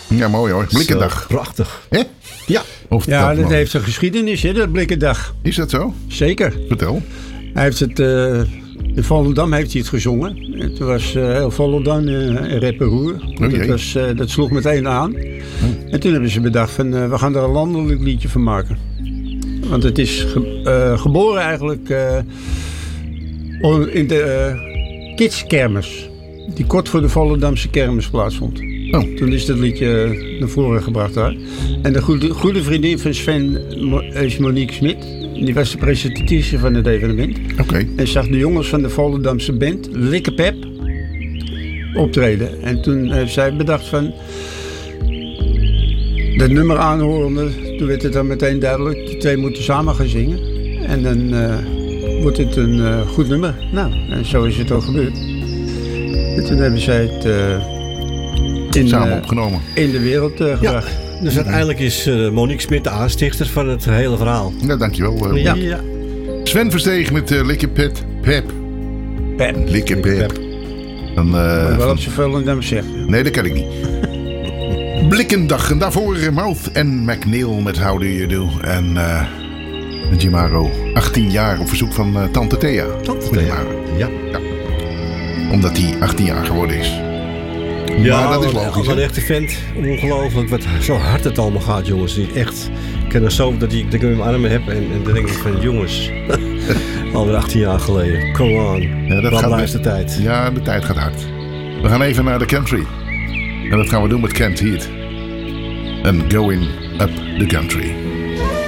Ja, mooi hoor. Blikkendag. Prachtig. Hè? Ja. Ja, dat heeft een geschiedenis, hè, dat Blikkendag. Is dat zo? Zeker. Vertel. Hij heeft het... in Volendam heeft hij het gezongen. Het was heel Volendam en Reperoer. Dat sloeg meteen aan. En toen hebben ze bedacht van... we gaan er een landelijk liedje van maken. Want het is geboren eigenlijk... in de kidskermis. Die kort voor de Volendamse kermis plaatsvond. Oh. Toen is dat liedje naar voren gebracht daar. En de goede vriendin van Sven is Monique Smit. Die was de presentatrice van het evenement. Oké. En zag de jongens van de Volendamse band Likkepep optreden. En toen heeft zij bedacht van... dat nummer aanhorende, toen werd het dan meteen duidelijk. Die twee moeten samen gaan zingen. En dan wordt het een goed nummer. Nou, en zo is het ook gebeurd. En toen hebben zij het... samen opgenomen. In de wereld gebracht. Ja, dus uiteindelijk is Monique Smit de aanstichter van het hele verhaal. Ja, dankjewel. Ja. Sven Versteeg met Likkepep. Pep. Likkepep. Dan, wel op zoveel en dan zeggen. Nee, dat kan ik niet. Blikkendag. En daarvoor Mouth en McNeil met How Do You Do. En Jimaro. 18 jaar op verzoek van Tante Thea. Tante Thea. Ja. Omdat hij 18 jaar geworden is. Ja, maar dat is logisch. Als een echte vent, ongelooflijk wat zo hard het allemaal gaat, jongens. Echt, ik ken er zo dat ik in mijn armen heb en dan denk ik van, jongens, alweer 18 jaar geleden. Come on. Ja, dat gaat blijft de tijd. Ja, de tijd gaat hard. We gaan even naar de country. En dat gaan we doen met Kent Heat. En Going Up the Country.